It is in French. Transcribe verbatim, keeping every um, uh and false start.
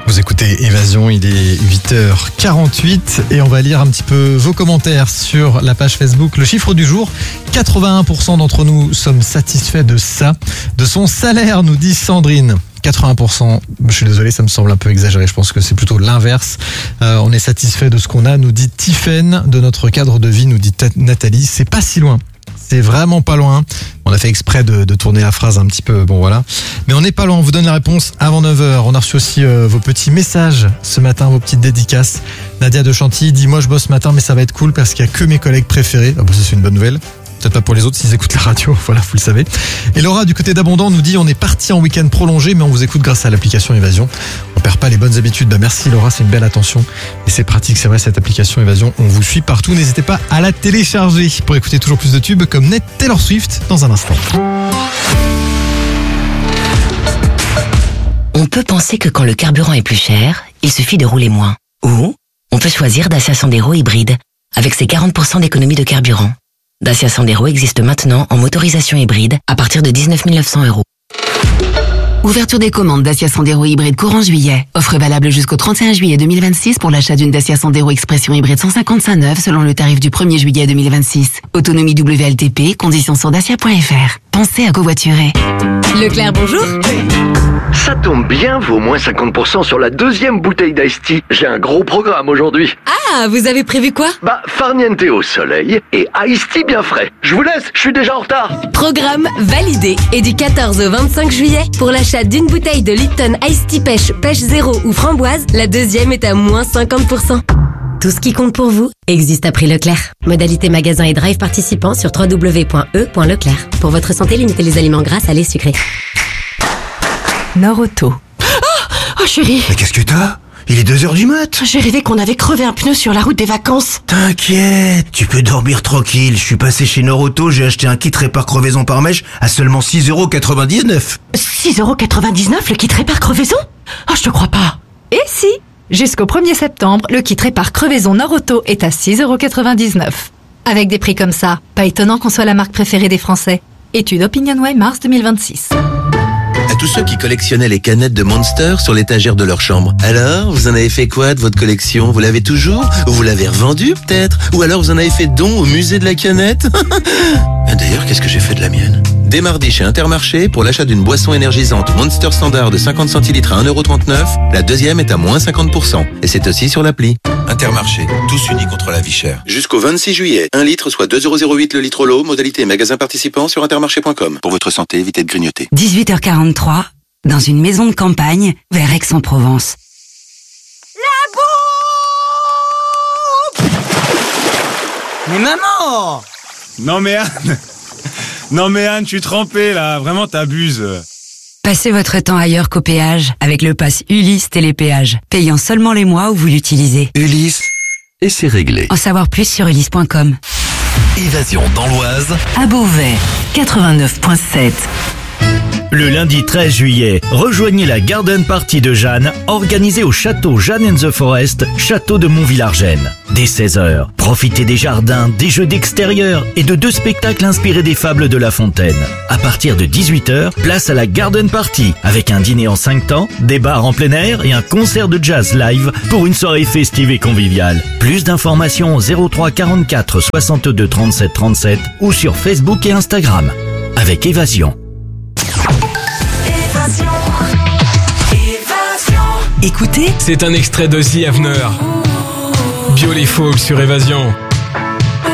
Vous écoutez Évasion, il est huit heures quarante-huit et on va lire un petit peu vos commentaires sur la page Facebook. Le chiffre du jour, quatre-vingt-un pour cent d'entre nous sommes satisfaits de ça. De son salaire, nous dit Sandrine. quatre-vingts pour cent, je suis désolé, ça me semble un peu exagéré, je pense que c'est plutôt l'inverse. Euh, on est satisfait de ce qu'on a, nous dit Tiffaine. De notre cadre de vie, nous dit Nathalie. C'est pas si loin. C'est vraiment pas loin. On a fait exprès de, de tourner la phrase un petit peu, bon voilà. Mais on n'est pas loin, on vous donne la réponse avant neuf heures. On a reçu aussi euh, vos petits messages ce matin, vos petites dédicaces. Nadia de Chantilly dit « Moi je bosse ce matin mais ça va être cool parce qu'il n'y a que mes collègues préférés. » Ah bah ça c'est une bonne nouvelle. Peut-être pas pour les autres s'ils écoutent la radio, voilà, vous le savez. Et Laura du côté d'Abondant nous dit « On est parti en week-end prolongé mais on vous écoute grâce à l'application Évasion. » On perd pas les bonnes habitudes. Bah merci Laura, c'est une belle attention. Et c'est pratique, c'est vrai, cette application Évasion. On vous suit partout. N'hésitez pas à la télécharger pour écouter toujours plus de tubes comme Net Taylor Swift dans un instant. On peut penser que quand le carburant est plus cher, il suffit de rouler moins. Ou on peut choisir Dacia Sandero hybride avec ses quarante pour cent d'économie de carburant. Dacia Sandero existe maintenant en motorisation hybride à partir de dix-neuf mille neuf cents euros. Ouverture des commandes Dacia Sandero hybride courant juillet. Offre valable jusqu'au trente et un juillet deux mille vingt-six pour l'achat d'une Dacia Sandero Expression hybride cent cinquante-cinq neuve selon le tarif du premier juillet deux mille vingt-six. Autonomie W L T P, conditions sur dacia point f r. Pensez à covoiturer. Leclerc, bonjour. Ça tombe bien, vaut moins cinquante pour cent sur la deuxième bouteille d'Ice Tea. J'ai un gros programme aujourd'hui. Ah, vous avez prévu quoi? Bah, farniente au soleil et Ice Tea bien frais. Je vous laisse, je suis déjà en retard. Programme validé. Et du quatorze au vingt-cinq juillet, pour l'achat d'une bouteille de Lipton Ice Tea Pêche, Pêche Zéro ou Framboise, la deuxième est à moins cinquante pour cent. Tout ce qui compte pour vous existe à prix Leclerc. Modalité magasin et drive participants sur w w w point e point leclerc. Pour votre santé, limitez les aliments gras, salés, sucrés. Norauto. Oh, oh chérie. Mais qu'est-ce que t'as? Il est deux heures du mat. J'ai rêvé qu'on avait crevé un pneu sur la route des vacances. T'inquiète, tu peux dormir tranquille. Je suis passé chez Norauto, j'ai acheté un kit répare crevaison par mèche à seulement six euros quatre-vingt-dix-neuf. six euros quatre-vingt-dix-neuf le kit répare crevaison? Oh, je te crois pas. Et si? Jusqu'au premier septembre, le kit répare crevaison Norauto est à six euros quatre-vingt-dix-neuf. Avec des prix comme ça, pas étonnant qu'on soit la marque préférée des Français. Étude OpinionWay mars deux mille vingt-six. À tous ceux qui collectionnaient les canettes de Monster sur l'étagère de leur chambre. Alors, vous en avez fait quoi de votre collection? Vous l'avez toujours? Ou vous l'avez revendue peut-être? Ou alors vous en avez fait don au musée de la canette? D'ailleurs, qu'est-ce que j'ai fait de la mienne? Dès mardi chez Intermarché, pour l'achat d'une boisson énergisante Monster Standard de cinquante centilitres à un euro trente-neuf, la deuxième est à moins cinquante pour cent. Et c'est aussi sur l'appli. Intermarché, tous unis contre la vie chère. Jusqu'au vingt-six juillet, un litre soit deux euros zéro huit le litre l'eau, modalité magasin participant sur intermarché point com. Pour votre santé, évitez de grignoter. dix-huit heures quarante-trois, dans une maison de campagne, vers Aix-en-Provence. La bombe! Mais maman! Non mais Anne, non mais Anne, tu es trempée là, vraiment t'abuses. Passez votre temps ailleurs qu'au péage avec le pass Ulysse Télépéage, payant seulement les mois où vous l'utilisez. Ulysse, et c'est réglé. En savoir plus sur ulysse point com. Évasion dans l'Oise, À Beauvais, quatre-vingt-neuf virgule sept. Le lundi treize juillet, rejoignez la Garden Party de Jeanne, organisée au château Jeanne and the Forest, château de Montville-Argennes. Dès seize heures, profitez des jardins, des jeux d'extérieur et de deux spectacles inspirés des fables de La Fontaine. À partir de dix-huit heures, place à la Garden Party, avec un dîner en cinq temps, des bars en plein air et un concert de jazz live pour une soirée festive et conviviale. Plus d'informations au zéro trois quarante-quatre soixante-deux trente-sept trente-sept ou sur Facebook et Instagram. Avec Évasion. Évasion. Évasion. Écoutez, c'est un extrait de The Avener. Biolay Folk sur Évasion.